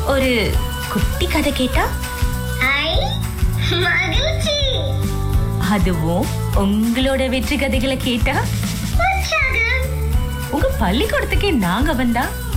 ஒரு குட்டி கதை கேட்டா? ஐ, மகிழ்ச்சி. அதுவும் உங்களோட வெற்றி கதைகளை கேட்டா? உற்சாகம். உங்க பள்ளிக்கூடத்துக்கே நாங்க வந்தா